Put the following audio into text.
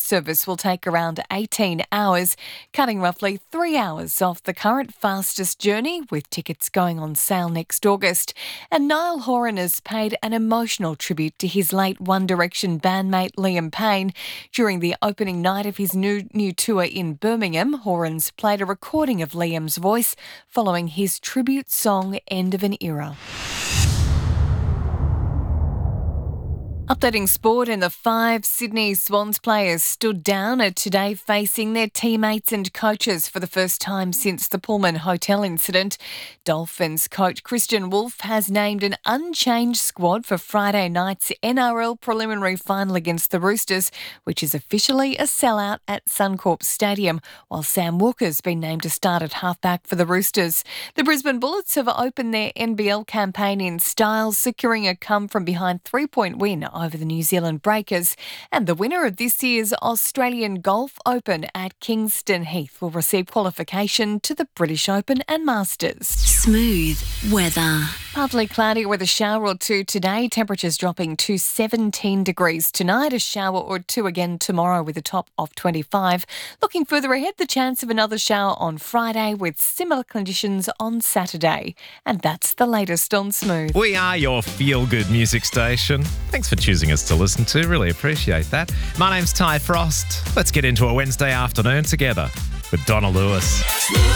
service will take around 18 hours, cutting roughly 3 hours off the current fastest journey, with tickets going on sale next August. And Niall Horan has paid an emotional tribute to his late One Direction bandmate Liam Payne. During the opening night of his new tour in Birmingham, Horan's played a recording of Liam's voice following his tribute song End of an Era. Updating sport, and the 5 Sydney Swans players stood down are today facing their teammates and coaches for the first time since the Pullman Hotel incident. Dolphins coach Christian Wolf has named an unchanged squad for Friday night's NRL preliminary final against the Roosters, which is officially a sellout at Suncorp Stadium, while Sam Walker's been named to start at halfback for the Roosters. The Brisbane Bullets have opened their NBL campaign in style, securing a come-from-behind 3-point win over the New Zealand Breakers. And the winner of this year's Australian Golf Open at Kingston Heath will receive qualification to the British Open and Masters. Smooth weather. Partly cloudy with a shower or two today. Temperatures dropping to 17 degrees tonight. A shower or two again tomorrow with a top of 25. Looking further ahead, the chance of another shower on Friday with similar conditions on Saturday. And that's the latest on Smooth. We are your feel-good music station. Thanks for choosing us to listen to. Really appreciate that. My name's Ty Frost. Let's get into a Wednesday afternoon together with Donna Lewis.